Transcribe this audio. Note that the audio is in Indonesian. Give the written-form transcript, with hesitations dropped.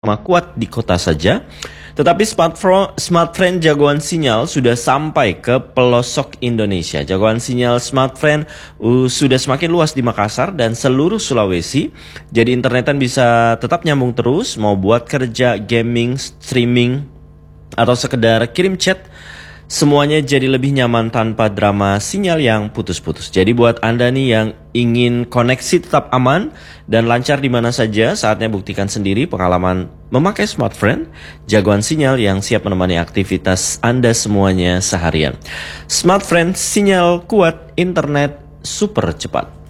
kuat di kota saja, tetapi Smartfren jagoan sinyal sudah sampai ke pelosok Indonesia. Jagoan sinyal Smartfren sudah semakin luas di Makassar dan seluruh Sulawesi. Jadi internetan bisa tetap nyambung terus, mau buat kerja, gaming, streaming, atau sekedar kirim chat. Semuanya jadi lebih nyaman tanpa drama sinyal yang putus-putus. Jadi buat Anda nih yang ingin koneksi tetap aman dan lancar di mana saja, saatnya buktikan sendiri pengalaman memakai Smartfren, jagoan sinyal yang siap menemani aktivitas Anda semuanya seharian. Smartfren, sinyal kuat, internet super cepat.